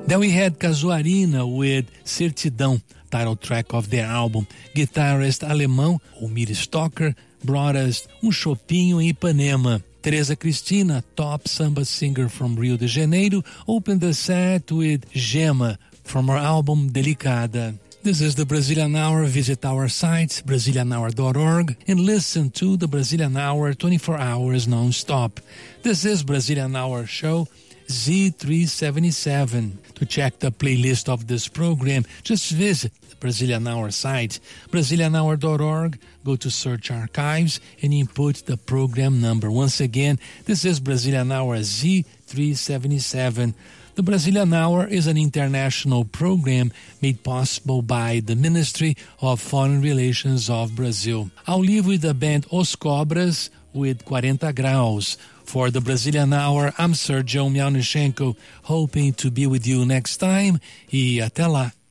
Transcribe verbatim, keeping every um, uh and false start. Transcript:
Then we had Casuarina with Certidão, title track of their album. Guitarrist alemão, Omir Stocker, brought us Um Chopinho em Ipanema. Teresa Cristina, top samba singer from Rio de Janeiro, opened the set with Gema from her album Delicada. This is the Brazilian Hour. Visit our site, Brazilian hour dot org, and listen to the Brazilian Hour twenty-four hours non-stop. This is Brazilian Hour Show Z three seventy-seven. To check the playlist of this program, just visit the Brazilian Hour site, Brazilian hour dot org, go to Search Archives, and input the program number. Once again, this is Brazilian Hour Z three seventy-seven. The Brazilian Hour is an international program made possible by the Ministry of Foreign Relations of Brazil. I'll leave with the band Os Cobras with quarenta Graus. For the Brazilian Hour, I'm Sergio Mianichenko, hoping to be with you next time. E até lá.